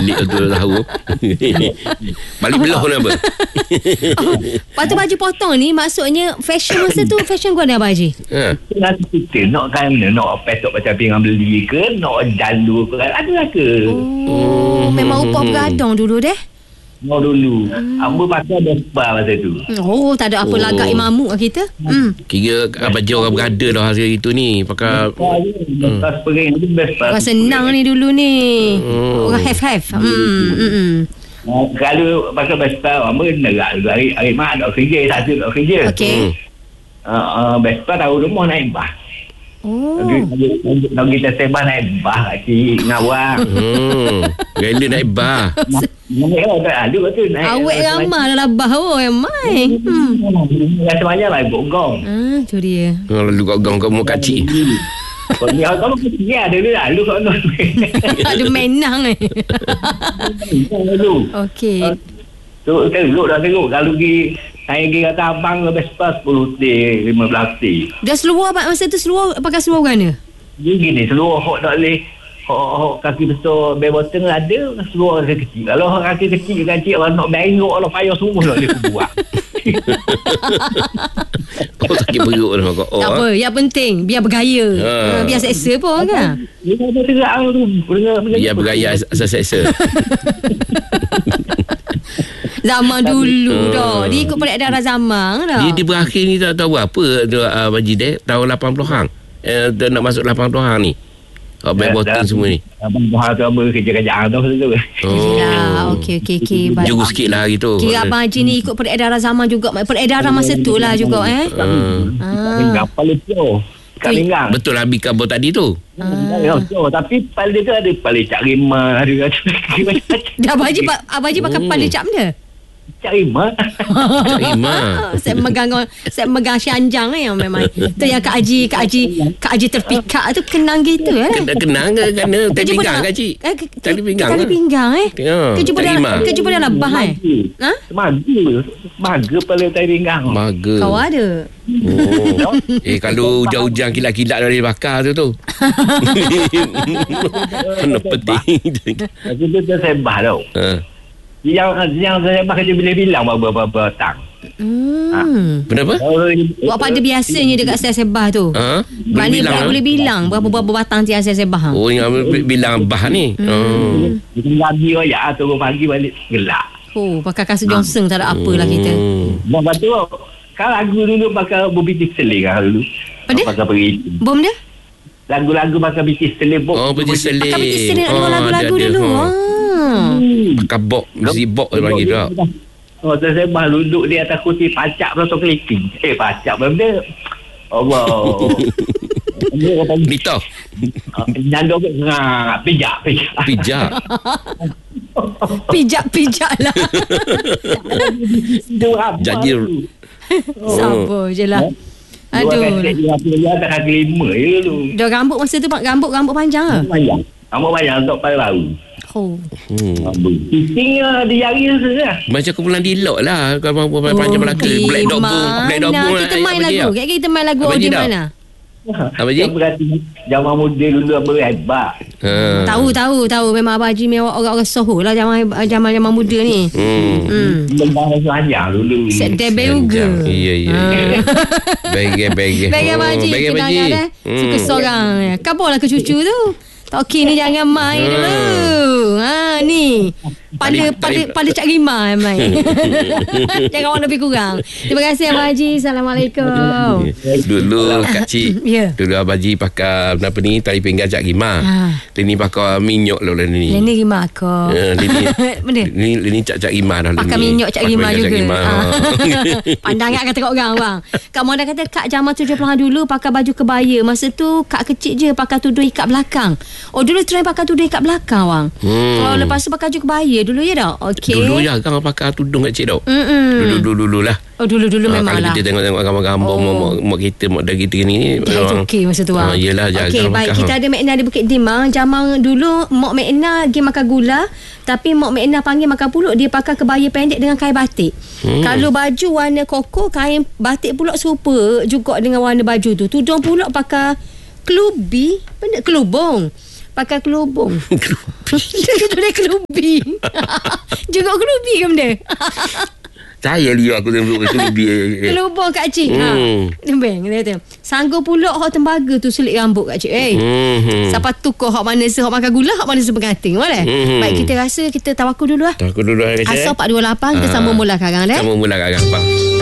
Pelik tu tahu. Balik belah pun apa. Lepas tu baju potong ni maksudnya fashion masa tu fashion kau ada Abang Haji? Nanti kita nak kan, nak petok macam pinggan beli ke, nak jalur ke, ada ke. Memang upah bergadang dulu deh. Mau dulu. Apa pasal Vespa masa tu. Oh, tak ada apa lagak imamuk kita. Kira Abang Haji orang berada dah hari itu ni. Pakai Vespa spring tu Vespa. Orang senang ni dulu ni. Orang have. Kalau pakai Vespa, apa nerak juga. Hari mak nak kerja, satu nak kerja. Okey. Vespa tahu rumah naik bas. Nak kita sembah naik bas kaki ngawang. Rela naik bar. Awet ramah dalam bah yang main. Macam-macam lah gong-gong. Tu dia. Lalu gong-gong kat muka kecil. Kalau kecil ada lalu kat nak. Ada menang Okey. Tu teruk dah teruk. Kalau pergi saya pergi kata abang Vespa 10 T 15 T. Dah seluar masa tu seluar pakai seluar mana? Dia gini seluar hok tak boleh. Hok kaki besar beboteng ada, seluar kaki kecil. Kalau hok kaki kecil orang nak bengok kalau payah semua tak boleh buat. Kau sakit perut dah kau. Tak apa, yang penting biar bergaya. Biar seksa pun kan. Dia ada terak tu. Biar bergaya asal seksa. Zaman dulu dah. Dia ikut peredaran zaman dah. Dia berakhir ni tak tahu apa Abang Haji dek tahun 80-an. Nak masuk 80-an ni. Baik botol semua ni. Abang Tuhan tu apa kerja-kerjaan tu. Okey. Juru sikit lah gitu. Kira Abang Haji ni ikut peredaran zaman juga. Peredaran masa tu lah juga Kapal itu kat pinggang. Betul lah Bika Bo tadi tu. Tapi pal dia tu ada pal Cak Rima, ada macam-macam. Abang Haji pakai pal dia Cak mana? Cak Rima. Saya megang Syanjang yang memang. Tu yang Kak Haji terpikat tu kenang gitu Kenang ke kena tali pinggang Kak Haji? Tali pinggang. Tali pinggang Kejumpa dalam bah Maga pala tali pinggang. Maga. Kau ada. Kalau hujan-hujan kilat-kilat dari bakar tu. Mana penting. Itu tu sembah tau. Yang saya pakai dia bilang berapa batang. Kenapa? Buat pada biasanya dekat sebah tu. Maknanya boleh bilang berapa batang tiang sebah. Oh, yang bilang bah ni. Lagi ya turun pagi balik gelap. Pakai kasut Johnson tak ada apalah kita. Lepas tu kan lagu dulu pakai Bobby Seling kan dulu. Pakai pergi. Bom dia? Lagu-lagu pakai British Seling. British Seling. Pakai British Seling nak dengar lagu-lagu dulu. Pakai box, mesti box dia panggil tak. Saya sembah duduk di atas kursi pacak atau keliking. Pacak benda. Allah. Nito. Nyandok pijak. Pijak lah. Janji. Sabar je lah. Aduh. Dia tak kaki 5 je dulu. Dah rambut masa tu rambut panjang ke? Rambut panjang untuk pada lalu. Pising di jari tu lah. Macam kumpulan Dilok lah. Kalau panjang belaka. Black Dog Boom. Kita main lagu. Kita main lagu audio mana? Apa je? Zaman muda dulu apa hebat. Tahu. Memang Abang Haji memang orang-orang soho lah zaman muda ni. Lembang panjang dulu. Set debel juga. Ya. Bagi Abang Haji. Kenangan suka seorang. Kabarlah ke cucu tu. Tak okey ni jangan main dulu. Ni. Pada Cak Rima main. Jangan orang lebih kurang. Terima kasih Abang Haji. Assalamualaikum. Dulu Kak Cik. Dulu Abang Haji pakai apa ni tali pinggang Cak Rima. Ini pakai minyak lah ni. Ini Rima aku. Ini Cak Rima dah. Pakai minyak Cak Rima juga. Pandangan kata orang bang. Kak Monda kata Kak zaman 70-an dulu pakai baju kebaya. Masa tu Kak kecil je pakai tudung ikat belakang. Dulu try pakai tudung ikat belakang bang. Kalau lepas tu pakai baju kebaya dulu ya dah. Okey. Dulu ya kan pakai tudung Kak Cik tau. Dulu lah. Dulu memang lah. Kalau kita tengok gambar-gambar mak kita mak dah kita ni. Okey masa tu bang. Yelah jaga. Okey baik kita ada Mek Nah di Bukit Timah. Zaman dulu Mak Mek Nah pergi makan gula. Tapi Mak Mek Nah panggil makan pulut. Dia pakai kebaya pendek dengan kain batik. Kalau baju warna koko, kain batik pula serupa juga dengan warna baju tu. Tudung pula pakai kelubong. Pakai kelubong. Dia kelubi. duduk kelubi ke benda? Saya lihat aku duduk kelubi. Kelubur Kak Cik. Bang, dia kata. Sanggup pula hak tembaga tu selit rambut Kak Cik. Siapa tukar hak mana hak makan gula, hak mana pengantin. Boleh? Baik, kita rasa kita tawakul dulu lah. Tawakul dulu. Asal 428 kita sambung mula sekarang. Sambung mula sekarang.